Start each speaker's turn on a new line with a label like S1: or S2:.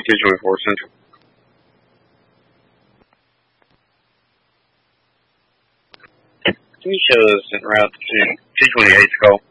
S1: Kitchen Force Central. Can you show us en route to 228's call?